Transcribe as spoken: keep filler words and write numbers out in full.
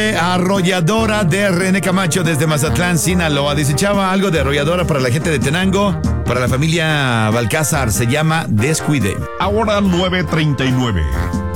de Arrolladora de René Camacho desde Mazatlán, Sinaloa. Dice, Chava, algo de arrolladora para la gente de Tenango, para la familia Balcázar, se llama Descuide. Ahora nueve treinta y nueve.